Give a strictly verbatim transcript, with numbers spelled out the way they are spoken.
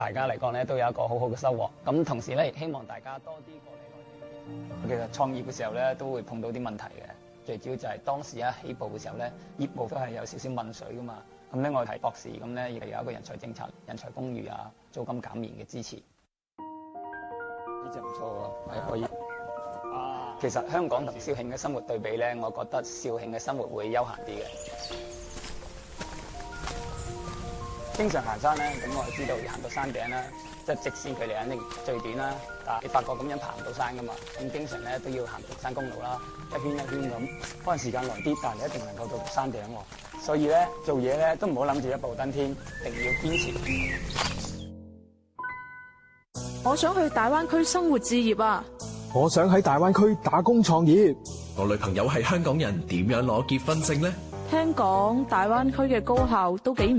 大家嚟講咧都有一個好好嘅收穫。咁同時咧，亦希望大家多啲過嚟內地。其實創業嘅時候咧，都會碰到啲問題嘅。最主要就係當時一起步嘅時候咧，業務都係有少少問水噶嘛。咁咧，我係博士，咁咧亦係有一個人才政策、人才公寓啊、租金減免嘅支持。呢隻唔錯喎，係可以。啊，其實香港同肇慶嘅生活對比咧，我覺得肇慶嘅生活會悠閒啲嘅。經常行山咧，咁我就知道行到山頂啦，即係直線距離肯定最短啦。但係你發覺咁樣爬唔到山噶嘛，咁經常咧都要行平山公路啦，一圈一圈咁，可能時間耐啲，但係你一定能夠到山頂喎。所以咧做嘢咧都唔好諗住一步登天，一定要堅持。 我想去大灣區生活置業啊！ 我想喺大灣區打工創業。 我女朋友係香港人，點樣攞結婚證呢？ 聽講大灣區嘅高校都幾唔